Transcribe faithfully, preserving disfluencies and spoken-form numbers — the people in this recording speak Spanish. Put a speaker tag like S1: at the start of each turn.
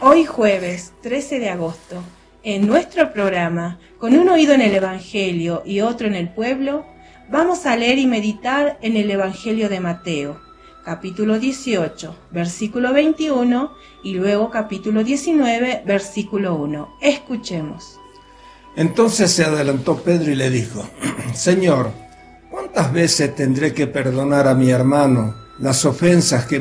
S1: Hoy jueves trece de agosto, en nuestro programa, con un oído en el Evangelio y otro en el pueblo, vamos a leer y meditar en el Evangelio de Mateo, capítulo dieciocho, versículo veintiuno, y luego capítulo diecinueve, versículo uno. Escuchemos.
S2: Entonces se adelantó Pedro y le dijo: Señor, ¿cuántas veces tendré que perdonar a mi hermano las ofensas que